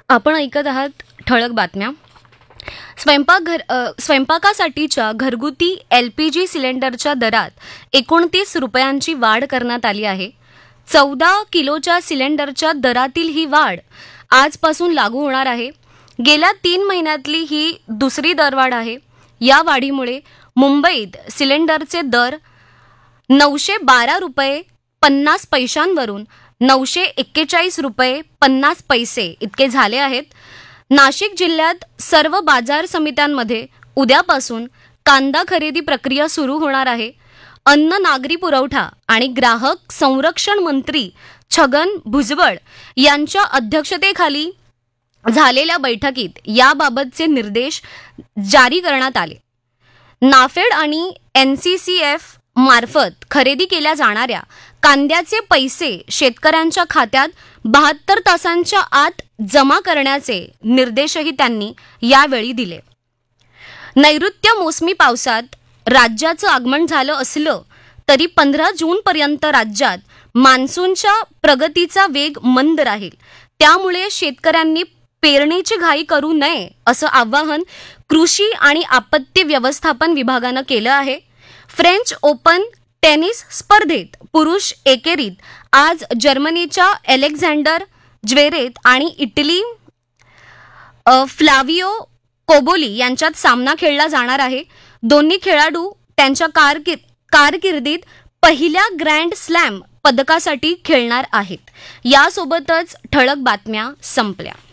आपण ऐकत आहात ठळक बातम्या. स्वयंपाकासाठीच्या घरगुती LPG सिलेंडरच्या दरात 29 रुपयांची वाढ करण्यात आली आहे. 14 किलोच्या सिलेंडरच्या दरातील ही वाढ आजपासून लागू होणार आहे. गेल्या 3 महिन्यातली ही दुसरी दरवाढ आहे. या वाढीमुळे मुंबईत सिलेंडरचे दर 912 रुपये 50 पैशांवरून 941 रुपये 50 पैसे इतके झाले आहेत. नाशिक जिल्ह्यात सर्व बाजार समित्यांमध्ये उद्यापासून कांदा खरेदी प्रक्रिया सुरू होणार आहे. अन्न नागरी पुरवठा आणि ग्राहक संरक्षण मंत्री छगन भुजबळ यांच्या अध्यक्षतेखाली झालेल्या बैठकीत याबाबतचे निर्देश जारी करण्यात आले. नाफेड आणि NCCF मार्फत खरेदी केल्या जाणाऱ्या कांद्याचे पैसे शेतकऱ्यांच्या खात्यात 72 तासांच्या आत जमा करण्याचे निर्देशही त्यांनी यावेळी दिले. नैऋत्य मोसमी पावसात राज्याचं आगमन झालं असलं तरी 15 जूनपर्यंत राज्यात मान्सूनच्या प्रगतीचा वेग मंद राहील. त्यामुळे शेतकऱ्यांनी पेरणीची घाई करू नये असं आवाहन कृषी आणि आपत्ती व्यवस्थापन विभागानं केलं आहे. फ्रेंच ओपन टेनिस स्पर्धेत पुरुष एकेरीत आज जर्मनीच्या अलेक्झांडर ज्वेरेव आणि इटली फ्लाविओ कोबोली यांच्यात सामना खेळला जाणार आहे. दोन्ही खेळाडू त्यांच्या कारकिर्दीत पहिल्या ग्रँड स्लॅम पदकासाठी खेळणार आहेत. यासोबतच ठळक बातम्या संपल्या.